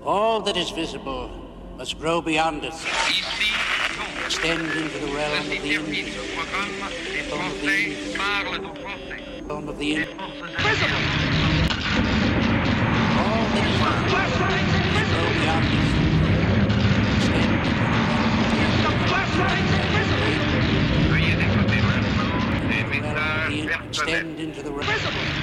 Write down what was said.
All that is visible must grow beyond us, extend into the realm of the invisible, realm of the invisible. All that is visible must grow beyond us, extend into the realm of the invisible. Extend into the realm.